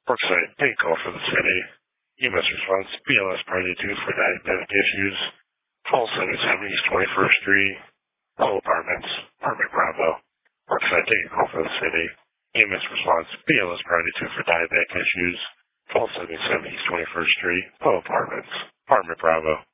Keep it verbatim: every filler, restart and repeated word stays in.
Worksite, take call for the city. E M S response, B L S Priority two for diabetic issues. twelve seventy-seven East twenty-first Street. All apartments. Apartment Bravo. Worksite, take call for the city. E M S response, B L S Priority two for diabetic issues. twelve seventy-seven East twenty-first Street. All apartments. Apartment Bravo.